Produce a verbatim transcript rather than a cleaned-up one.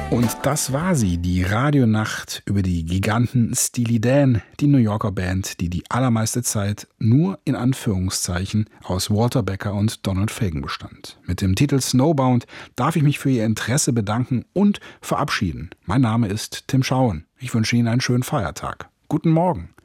Und das war sie, die Radionacht über die Giganten Steely Dan, die New Yorker Band, die die allermeiste Zeit nur in Anführungszeichen aus Walter Becker und Donald Fagen bestand. Mit dem Titel Snowbound darf ich mich für Ihr Interesse bedanken und verabschieden. Mein Name ist Tim Schauen. Ich wünsche Ihnen einen schönen Feiertag. Guten Morgen.